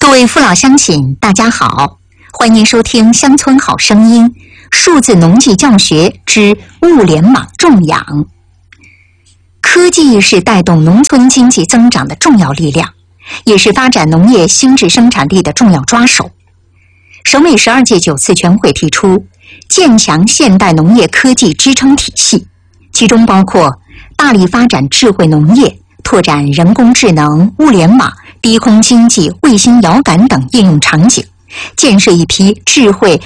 各位父老乡亲，大家好，欢迎收听《乡村好声音》数字农技教学之物联网种养。科技是带动农村经济增长的重要力量，也是发展农业新质生产力的重要抓手。省委12届9次全会提出建强现代农业科技支撑体系，其中包括大力发展智慧农业，拓展人工智能、物联网、低空经济、卫星遥感等应用场景，建设一批智慧